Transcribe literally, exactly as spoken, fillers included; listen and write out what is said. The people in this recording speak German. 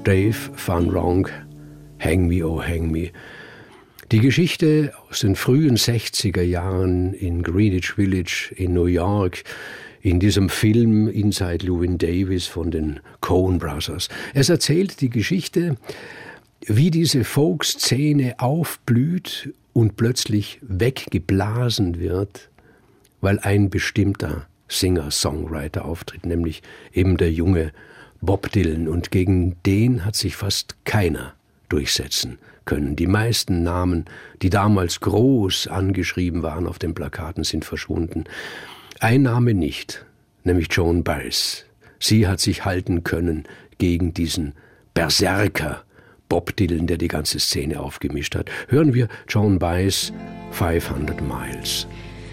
Dave Van Ronk, Hang Me, Oh Hang Me. Die Geschichte aus den frühen sechziger Jahren in Greenwich Village in New York, in diesem Film Inside Llewyn Davis von den Coen Brothers. Es erzählt die Geschichte, wie diese Folk-Szene aufblüht und plötzlich weggeblasen wird, weil ein bestimmter Singer-Songwriter auftritt, nämlich eben der junge Bob Dylan. Und gegen den hat sich fast keiner durchsetzen können. Die meisten Namen, die damals groß angeschrieben waren auf den Plakaten, sind verschwunden. Ein Name nicht, nämlich Joan Baez. Sie hat sich halten können gegen diesen Berserker Bob Dylan, der die ganze Szene aufgemischt hat. Hören wir Joan Baez, fünfhundert Miles.